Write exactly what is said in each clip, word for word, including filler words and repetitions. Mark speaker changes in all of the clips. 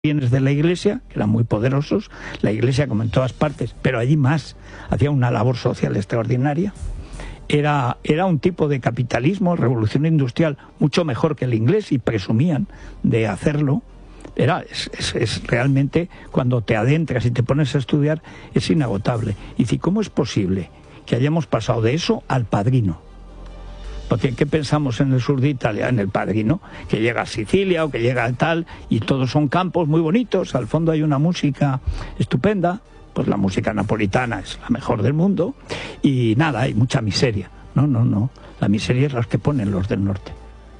Speaker 1: bienes de la Iglesia, que eran muy poderosos, la Iglesia como en todas partes, pero allí más, hacía una labor social extraordinaria. Era, era un tipo de capitalismo, revolución industrial, mucho mejor que el inglés y presumían de hacerlo. Era, es, es, es realmente, cuando te adentras y te pones a estudiar, es inagotable. Y dice, ¿cómo es posible que hayamos pasado de eso al Padrino? Porque ¿qué pensamos en el sur de Italia? En el Padrino, que llega a Sicilia o que llega a tal, y todos son campos muy bonitos, al fondo hay una música estupenda, pues la música napolitana es la mejor del mundo, y nada, hay mucha miseria. No, no, no, la miseria es la que ponen los del norte.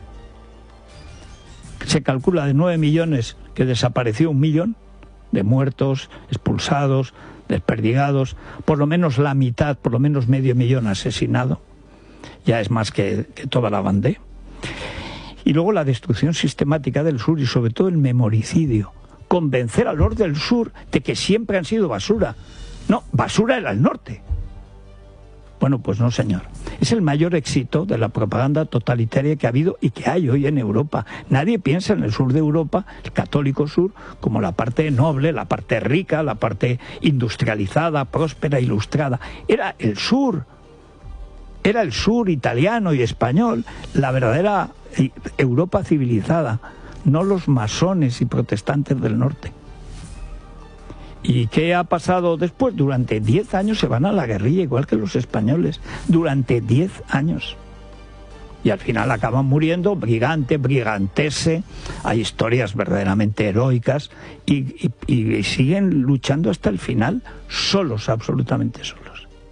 Speaker 1: Se calcula de nueve millones que desapareció un millón de muertos, expulsados, desperdigados, por lo menos la mitad, por lo menos medio millón asesinado. Ya es más que, que toda la Vendée. Y luego la destrucción sistemática del sur y sobre todo el memoricidio. Convencer a los del sur de que siempre han sido basura. No, basura era el norte. Bueno, pues no, señor. Es el mayor éxito de la propaganda totalitaria que ha habido y que hay hoy en Europa. Nadie piensa en el sur de Europa, el católico sur, como la parte noble, la parte rica, la parte industrializada, próspera, ilustrada. Era el sur. Era el sur italiano y español, la verdadera Europa civilizada, no los masones y protestantes del norte. ¿Y qué ha pasado después? Durante diez años se van a la guerrilla, igual que los españoles, durante diez años. Y al final acaban muriendo, brigante, brigantese, hay historias verdaderamente heroicas, y, y, y siguen luchando hasta el final, solos, absolutamente solos.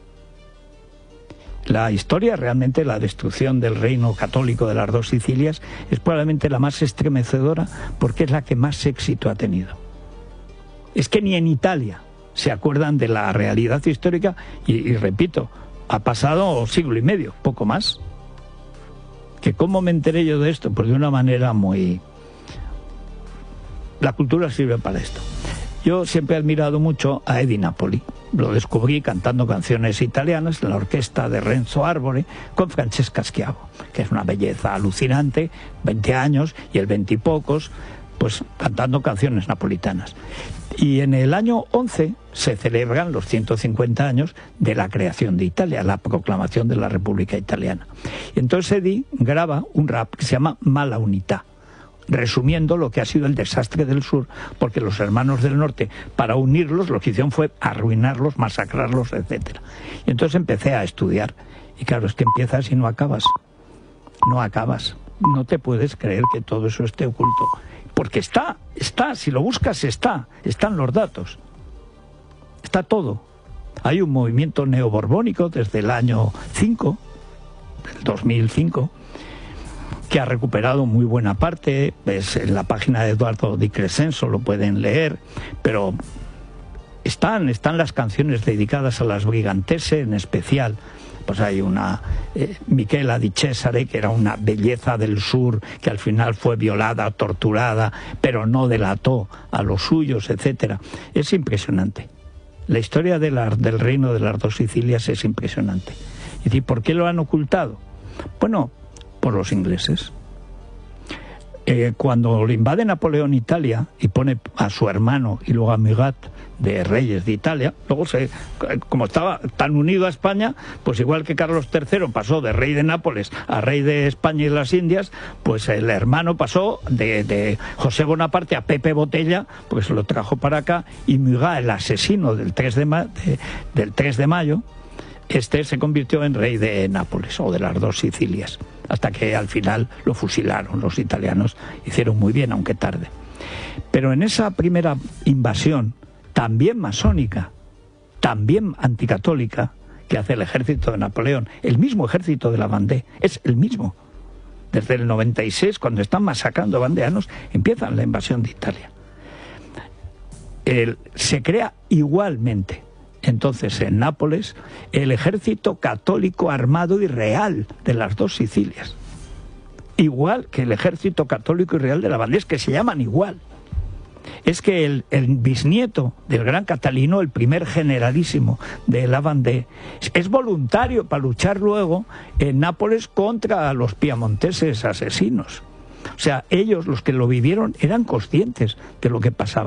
Speaker 1: La historia, realmente la destrucción del reino católico de las dos Sicilias, es probablemente la más estremecedora porque es la que más éxito ha tenido. Es que ni en Italia se acuerdan de la realidad histórica y, y repito, ha pasado siglo y medio, poco más. ¿Que cómo me enteré yo de esto? Pues de una manera muy... La cultura sirve para esto. Yo siempre he admirado mucho a Eddie Napoli. Lo descubrí cantando canciones italianas en la orquesta de Renzo Arbore con Francesca Schiavo, que es una belleza alucinante, veinte años y el veintipocos, pues cantando canciones napolitanas. Y en el año once se celebran los ciento cincuenta años de la creación de Italia, la proclamación de la República Italiana. Y entonces Eddie graba un rap que se llama Mala Unità, resumiendo lo que ha sido el desastre del sur, porque los hermanos del norte, para unirlos, lo que hicieron fue arruinarlos, masacrarlos, etcétera. Y entonces empecé a estudiar. Y claro, es que empiezas y no acabas. No acabas. No te puedes creer que todo eso esté oculto. Porque está, está, si lo buscas está, están los datos. Está todo. Hay un movimiento neoborbónico desde el año cinco, del dos mil cinco, que ha recuperado muy buena parte, pues en la página de Eduardo Di Crescenzo lo pueden leer, pero están, están las canciones dedicadas a las brigantese en especial. Pues hay una eh, Michela di Cesare, que era una belleza del sur, que al final fue violada, torturada, pero no delató a los suyos, etcétera. Es impresionante. La historia de la, del reino de las dos Sicilias es impresionante. Y decir, ¿por qué lo han ocultado? Bueno, por los ingleses. Eh, cuando le invade Napoleón Italia y pone a su hermano y luego a Murat de reyes de Italia, luego se, como estaba tan unido a España, pues igual que Carlos tercero pasó de rey de Nápoles a rey de España y las Indias, pues el hermano pasó de, de José Bonaparte a Pepe Botella, pues lo trajo para acá, y Murat, el asesino del tres de, ma de, del tres de mayo, este se convirtió en rey de Nápoles, o de las dos Sicilias, hasta que al final lo fusilaron. Los italianos hicieron muy bien, aunque tarde. Pero en esa primera invasión, también masónica, también anticatólica, que hace el ejército de Napoleón, el mismo ejército de la Vendée, es el mismo. Desde el noventa y seis, cuando están masacrando vandeanos, empiezan la invasión de Italia. El, se crea igualmente entonces en Nápoles el ejército católico armado y real de las dos Sicilias, igual que el ejército católico y real de la Vendée, que se llaman igual. Es que el, el bisnieto del gran Catalino, el primer generalísimo de la Vendée, es voluntario para luchar luego en Nápoles contra los piamonteses asesinos. O O sea, ellos, los que lo vivieron, eran conscientes de lo que pasaba.